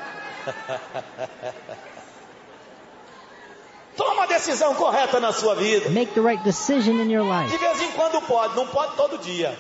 Toma a decisão correta na sua vida. Make the right decision in your life. De vez em quando pode, não pode todo dia.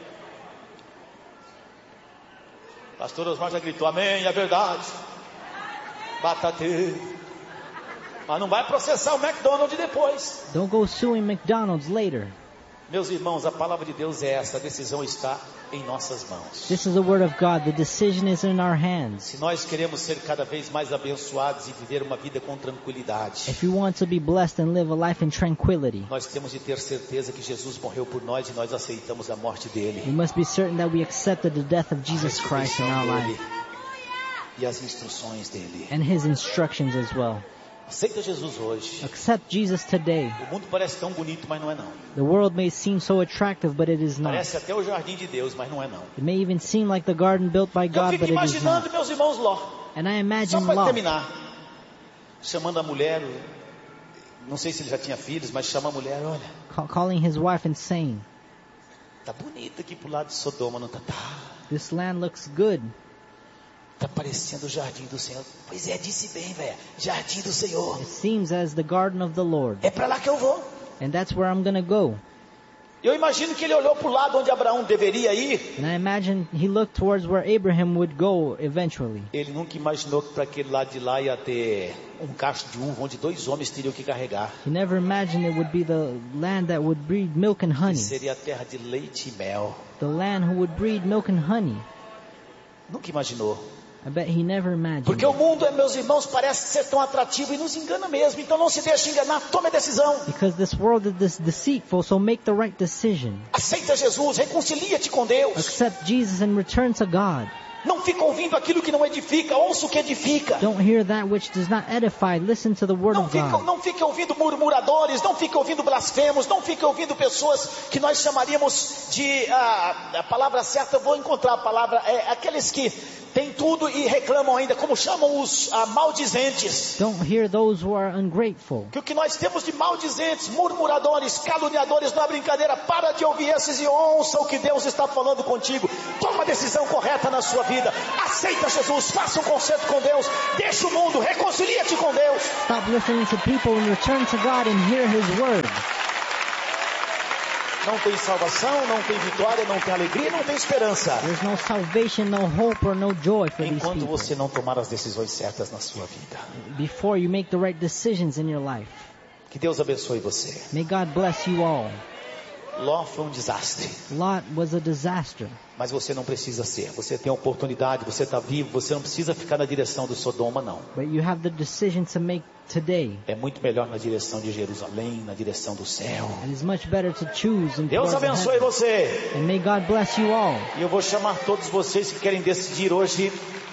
Pastor Osmar já gritou, amém, é verdade. Batateiro. Mas não vai processar o McDonald's depois. Don't go suing McDonald's later. Meus irmãos, a palavra de Deus é essa, a decisão está em nossas mãos. This is the word of God. The decision is in our hands. Se nós queremos ser cada vez mais abençoados e viver uma vida com tranquilidade, If you want to be blessed and live a life in tranquility, nós temos de ter certeza que Jesus morreu por nós e nós aceitamos a morte dele. we must be certain that we accepted the death of Jesus Christ in our life E as instruções dele. and His instructions as well. Aceita Jesus hoje. Accept Jesus today. O mundo parece tão bonito, mas não é não. The world may seem so attractive, but it is not. Parece até o jardim de Deus, mas não é não. It may even seem like the garden built by Eu God, fico but it is imaginando not. meus irmãos Ló. And I Só imagine para Lot terminar, chamando a mulher, não sei se ele já tinha filhos, mas chama a mulher, olha, calling his wife and saying, tá bonito aqui pro lado de Sodoma, não tá? Tá. "This land looks good. Tá parecendo o jardim do Senhor. Pois é, disse bem, velho. Jardim do Senhor. It seems as the garden of the Lord. É para lá que eu vou. And that's where I'm going to go." Eu imagino que ele olhou pro lado onde Abraão deveria ir. And I imagine he looked towards where Abraham would go eventually. Ele nunca imaginou que para aquele lado de lá ia ter um cacho de uva onde 2 homens teriam que carregar. He never imagined it would be the land that would breed milk and honey. Seria a terra de leite e mel. The land who would breed milk and honey. Nunca imaginou. I bet he never imagined Porque o it. mundo, meus irmãos, parece ser tão atrativo e nos engana mesmo. Então não se deixe enganar, tome a decisão. Because this world is deceitful, so make the right decision. Aceita Jesus, reconcilia-te com Deus. Accept Jesus and return to God. Não fica ouvindo aquilo que não edifica, ouça o que edifica. Don't hear that which does not edify. Listen to the word of God. Não fique ouvindo murmuradores, não fique ouvindo blasfemos, não fique ouvindo pessoas que nós chamaríamos de, a palavra certa, eu vou encontrar a palavra, aqueles que têm tudo e reclamam ainda, como chamam os maldizentes. Don't hear those who are ungrateful. Que o que nós temos de maldizentes, murmuradores, caluniadores, não é brincadeira. Para de ouvir esses e ouça o que Deus está falando contigo. Toma a decisão correta na sua vida. Aceita Jesus, faça um concerto com Deus. Deixa o mundo, reconcilia-te com Deus. Stop listening to people and return to God and hear His word. Não tem salvação, não tem vitória, não tem alegria, não tem esperança. There's no salvation, no hope or no joy for these Enquanto people. você não tomar as decisões certas na sua vida. Before you make the right decisions in your life. Que Deus abençoe você. May God bless you all. Ló foi um desastre. Lot was a disaster. Mas você não precisa ser. Você tem a oportunidade, você está vivo. Você não precisa ficar na direção do Sodoma, não. But you have the decision to make today. É muito melhor na direção de Jerusalém, na direção do céu. It is much better to choose and Deus abençoe você. And may God bless you all. E eu vou chamar todos vocês que querem decidir hoje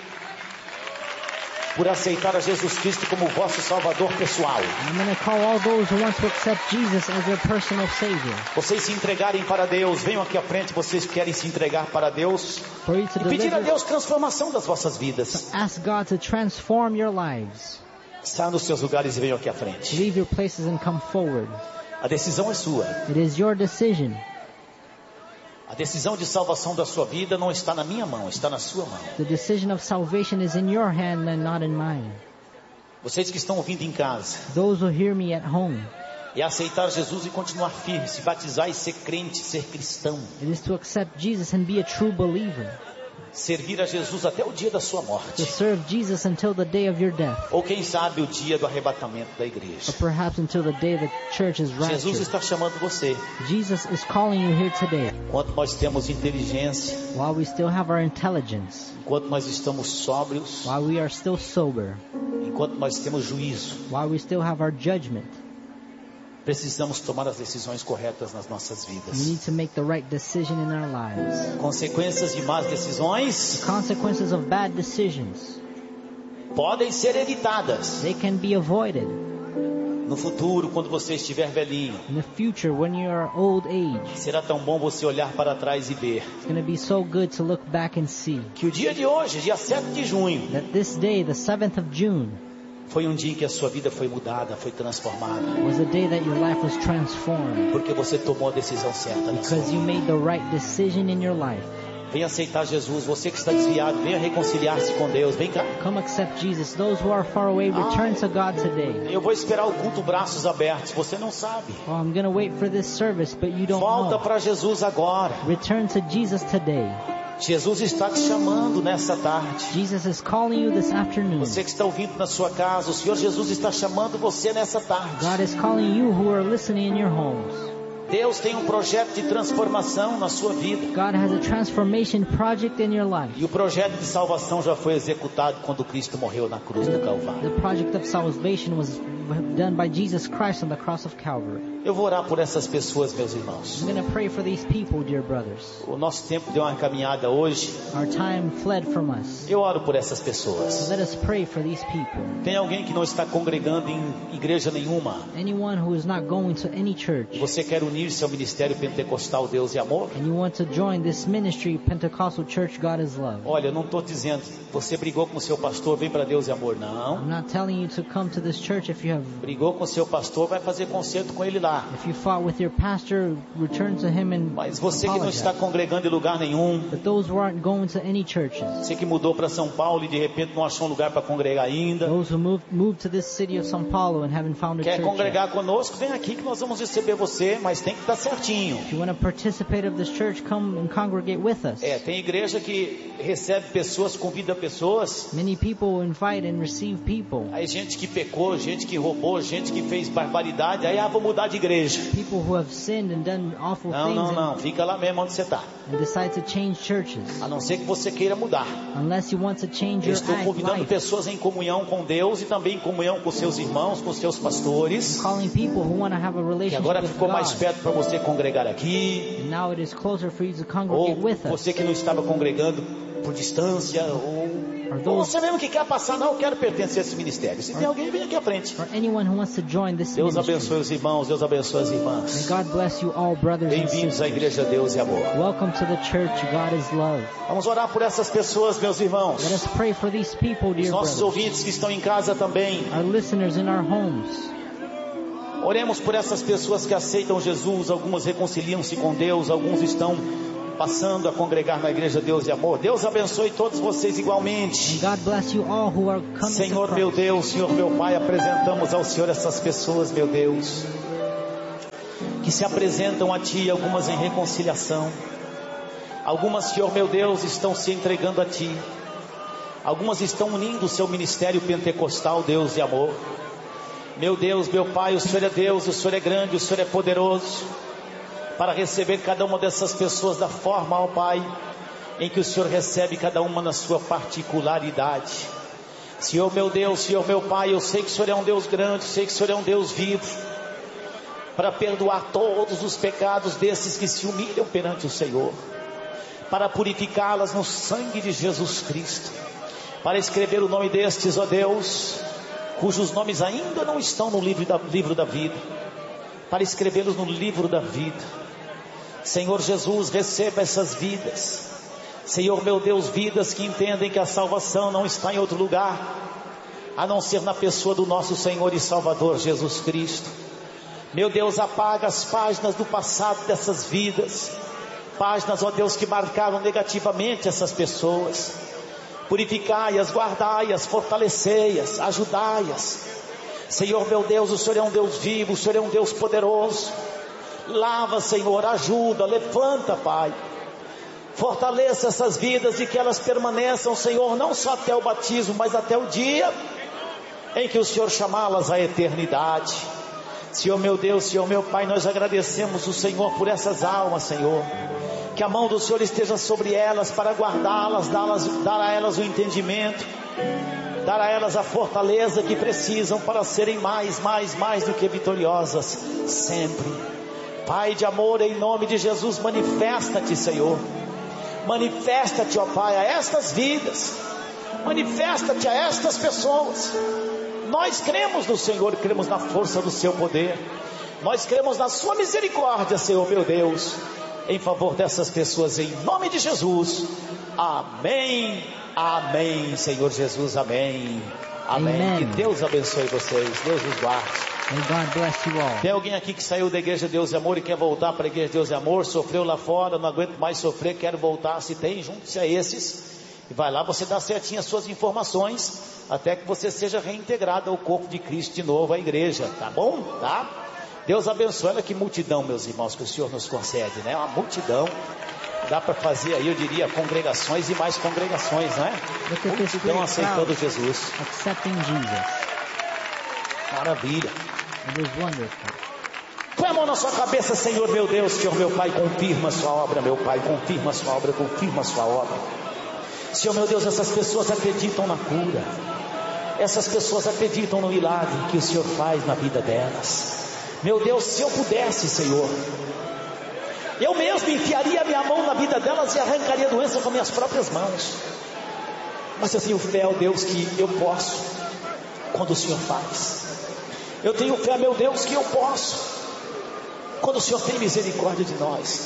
por aceitar a Jesus Cristo como vosso Salvador pessoal. I'm going to call all those who want to accept Jesus as their personal Savior. Vocês se entregarem para Deus. Venham aqui à frente, vocês que querem se entregar para Deus. For you to E pedir a deliver, Deus transformação das vossas vidas. ask God to transform your lives. Saiam dos seus lugares e venham aqui à frente. Leave your places and come forward. A decisão é sua. It is your decision. A decisão de salvação da sua vida não está na minha mão, está na sua mão. The decision of salvation is in your hand and not in mine. Vocês que estão ouvindo em casa, Those who hear me at home, é aceitar Jesus e continuar firme, se batizar e ser crente, ser cristão. it is to accept Jesus and be a true believer. Servir a Jesus até o dia da sua To morte. serve Jesus until the day of your death. Ou quem sabe o dia do arrebatamento da Or igreja. perhaps until the day the church is Jesus raptured. está chamando você. Jesus is calling you here today. Enquanto nós temos inteligência, While we still have our intelligence, enquanto nós estamos sóbrios, while we are still sober, enquanto nós temos juízo, while we still have our judgment, precisamos tomar as decisões corretas nas nossas we vidas. need to make the right decision in our lives. Consequências de más decisões Consequences of bad decisions, podem ser evitadas they can be avoided. no futuro, quando você estiver velhinho. In the future, when you are old age, Será tão bom você olhar para trás e ver it's going to be so good to look back and see que o dia de hoje, dia 7 de junho, that this day, the 7th of June, foi um dia em que a sua vida foi mudada, foi transformada, was the day that your life was transformed porque você tomou a decisão certa na sua because you vida. made the right decision in your life. Venha aceitar Jesus. Você que está desviado, venha reconciliar-se com Deus. Vem cá. Come accept Jesus. Those who are far away, return to God today. Eu vou esperar o culto braços abertos. Você não sabe. Oh, I'm going to wait for this service, but you don't Volta know. para Jesus agora. Return to Jesus today. Jesus está te chamando nessa tarde. Jesus is calling you this afternoon. Você que está ouvindo na sua casa, o Senhor Jesus está chamando você nessa tarde. God is calling you who are listening in your homes. Deus tem um projeto de transformação na sua vida. God has a transformation project in your life. E o projeto de salvação já foi executado quando Cristo morreu na cruz do Calvário. The project of salvation was done by Jesus Christ on the cross of Calvary. Eu vou orar por essas pessoas, meus irmãos. I'm going to pray for these people, dear brothers. O nosso tempo deu uma caminhada hoje. Our time fled from us. Eu oro por essas So pessoas. let us pray for these people. Tem alguém que não está congregando em igreja nenhuma? Anyone who is not going to any church Você quer unir-se ao Ministério Pentecostal Deus e Amor? and you want to join this ministry, Pentecostal Church God is Love. Olha, eu não estou dizendo, você brigou com o seu pastor, vem para Deus e Amor. Não. I'm not telling you to come to this church if you have. Brigou com o seu pastor, vai fazer concerto com ele lá. If you fought with your pastor, return to him and Mas você que não está apologize. congregando em lugar nenhum, But those who aren't going to any churches, você que mudou para São Paulo e de repente não achou um lugar para congregar ainda, those who moved to this city of São Paulo and haven't found a quer church yet. congregar conosco, vem aqui que nós vamos receber você, mas tem que estar certinho. If you want to participate of this church, come and congregate with us. Tem igreja que recebe pessoas, convida pessoas. Many people invite and receive people. Aí gente que pecou, gente que roubou, gente que fez barbaridade, aí vou mudar de igreja. People who have sinned and done awful Não, things não, não, fica lá mesmo onde você está. and decide to change churches. A não ser que você queira mudar. Unless you want to change Eu your estou convidando life. pessoas em comunhão com Deus e também em comunhão com seus irmãos, com seus pastores. Calling people who want to have a Que relationship agora with ficou mais God. perto para você congregar aqui. And now it is closer for you to Ou congregate with us. você que não estava congregando, por distância, ou você mesmo que quer passar, não, eu quero pertencer a esse ministério. Se tem alguém, vem aqui à frente. or anyone who wants to join this Deus ministry. abençoe os irmãos, Deus abençoe as May irmãs. God bless you all, brothers and Bem-vindos à sisters. Igreja Deus e Amor. Welcome to the church. God is love. Vamos orar por essas pessoas, meus irmãos. Let us pray for these people, Os dear nossos brothers. ouvintes que estão em casa também. Our listeners in our homes. Oremos por essas pessoas que aceitam Jesus. Algumas reconciliam-se com Deus, alguns estão passando a congregar na Igreja Deus e Amor. Deus abençoe todos vocês igualmente. God bless you all who are coming Senhor to meu Christ. Deus, Senhor meu Pai, apresentamos ao Senhor essas pessoas, meu Deus, que se apresentam a Ti, algumas em reconciliação, algumas, Senhor meu Deus, estão se entregando a Ti, algumas estão unindo o seu ministério pentecostal, Deus e Amor. Meu Deus, meu Pai, o Senhor é Deus, o Senhor é grande, o Senhor é poderoso, para receber cada uma dessas pessoas da forma, ó Pai, em que o Senhor recebe cada uma na sua particularidade. Senhor meu Deus, Senhor meu Pai, eu sei que o Senhor é um Deus grande, sei que o Senhor é um Deus vivo, para perdoar todos os pecados desses que se humilham perante o Senhor, para purificá-las no sangue de Jesus Cristo, para escrever o nome destes, ó Deus, cujos nomes ainda não estão no livro da vida, para escrevê-los no livro da vida. Senhor Jesus, receba essas vidas, Senhor meu Deus, vidas que entendem que a salvação não está em outro lugar, a não ser na pessoa do nosso Senhor e Salvador Jesus Cristo. Meu Deus, apaga as páginas do passado dessas vidas, páginas, ó Deus, que marcaram negativamente essas pessoas. Purificai-as, guardai-as, fortalecei-as, ajudai-as. Senhor meu Deus, o Senhor é um Deus vivo, o Senhor é um Deus poderoso. Lava, Senhor, ajuda, levanta, Pai. Fortaleça essas vidas e que elas permaneçam, Senhor, não só até o batismo, mas até o dia em que o Senhor chamá-las à eternidade. Senhor meu Deus, Senhor meu Pai, nós agradecemos o Senhor por essas almas, Senhor. Que a mão do Senhor esteja sobre elas para guardá-las, dar a elas o entendimento, dar a elas a fortaleza que precisam para serem mais do que vitoriosas sempre. Pai de amor, em nome de Jesus, manifesta-te, Senhor. Manifesta-te, ó Pai, a estas vidas. Manifesta-te a estas pessoas. Nós cremos no Senhor, cremos na força do seu poder. Nós cremos na sua misericórdia, Senhor meu Deus, em favor dessas pessoas, em nome de Jesus. Amém, amém, Senhor Jesus, amém, amém. Amen. Que Deus abençoe vocês, Deus os guarde. May God bless you all. Tem alguém aqui que saiu da Igreja Deus e Amor e quer voltar para a Igreja Deus e Amor, sofreu lá fora, não aguento mais sofrer, quero voltar? Se tem, junte-se a esses e vai lá, você dá certinho as suas informações, até que você seja reintegrado ao corpo de Cristo de novo, à igreja, tá bom? Tá? Deus abençoe. Olha que multidão, meus irmãos, que o Senhor nos concede, né? Uma multidão. Dá para fazer aí, eu diria, congregações e mais congregações, né? Look at this Multidão great aceitando crowd Jesus. accepting Jesus. Maravilha. It is wonderful. Põe a mão na sua cabeça, Senhor meu Deus, Senhor meu Pai, confirma a sua obra, meu Pai, confirma a sua obra, confirma a sua obra. Senhor meu Deus, essas pessoas acreditam na cura, essas pessoas acreditam no milagre que o Senhor faz na vida delas. Meu Deus, se eu pudesse, Senhor, eu mesmo enfiaria a minha mão na vida delas e arrancaria a doença com minhas próprias mãos. Mas eu tenho fé, ó Deus, que eu posso, quando o Senhor faz. Eu tenho fé, meu Deus, que eu posso, quando o Senhor tem misericórdia de nós.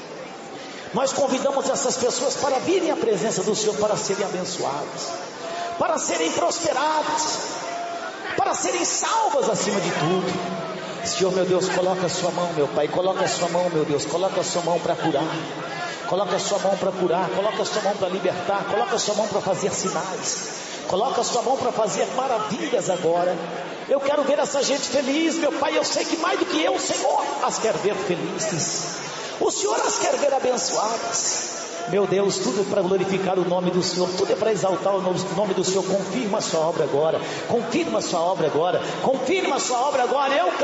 Nós convidamos essas pessoas para virem à presença do Senhor, para serem abençoadas, para serem prosperadas, para serem salvas acima de tudo. Senhor meu Deus, coloca a sua mão, meu Pai, coloca a sua mão, meu Deus, coloca a sua mão para curar, coloca a sua mão para curar, coloca a sua mão para libertar, coloca a sua mão para fazer sinais, coloca a sua mão para fazer maravilhas agora. Eu quero ver essa gente feliz, meu Pai. Eu sei que mais do que eu, o Senhor as quer ver felizes, o Senhor as quer ver abençoadas. Meu Deus, tudo é para glorificar o nome do Senhor, tudo é para exaltar o nome do Senhor. Confirma a sua obra agora, confirma a sua obra agora, confirma a sua obra agora. Eu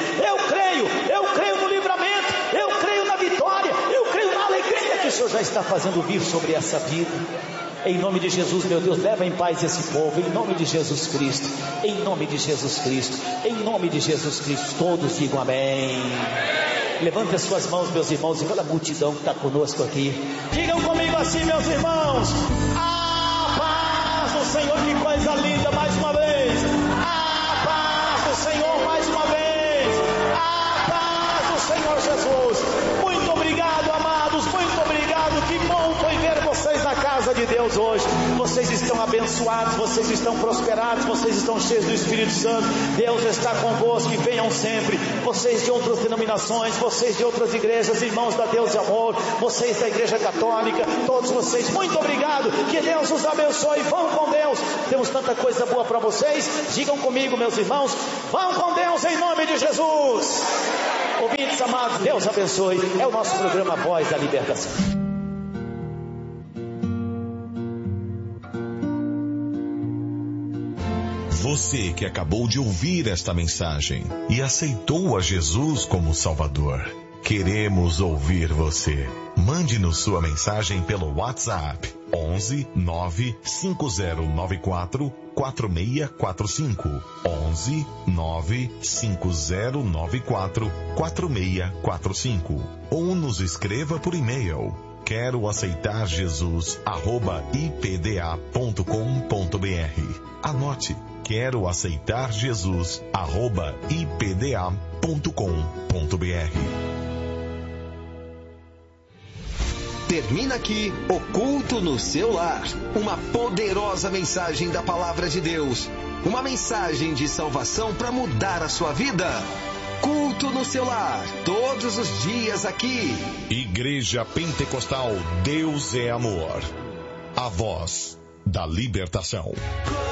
creio no livramento, eu creio na vitória, eu creio na alegria que o Senhor já está fazendo vir sobre essa vida. Em nome de Jesus, meu Deus, leva em paz esse povo, em nome de Jesus Cristo, em nome de Jesus Cristo, em nome de Jesus Cristo. Todos digam amém. Levante as suas mãos, meus irmãos, e olha a multidão que está conosco aqui. Digam comigo assim. assim, meus irmãos. A paz do Senhor, que coisa linda, mais uma vez. A paz do Senhor, mais uma vez. A paz do Senhor Jesus. Muito obrigado, amados, muito obrigado. Que bom foi ver vocês na casa de Deus hoje. Vocês estão abençoados, vocês estão prosperados, vocês estão cheios do Espírito Santo. Deus está convosco e venham sempre. Vocês de outras denominações, vocês de outras igrejas, irmãos da Deus e Amor, vocês da Igreja Católica, todos vocês, muito obrigado. Que Deus os abençoe. Vão com Deus. Temos tanta coisa boa para vocês. Digam comigo, meus irmãos, vão com Deus em nome de Jesus. Ouvintes amados, Deus abençoe. É o nosso programa Voz da Libertação. Você que acabou de ouvir esta mensagem e aceitou a Jesus como Salvador, queremos ouvir você. Mande-nos sua mensagem pelo WhatsApp 11 95094 4645 11 95094 4645 ou nos escreva por e-mail quero aceitar Jesus @ipda.com.br. Anote, quero aceitar Jesus @ipda.com.br. Termina aqui o Culto no Seu Lar. Uma poderosa mensagem da Palavra de Deus. Uma mensagem de salvação para mudar a sua vida. Culto no Seu Lar, todos os dias aqui. Igreja Pentecostal Deus é Amor. A voz da libertação.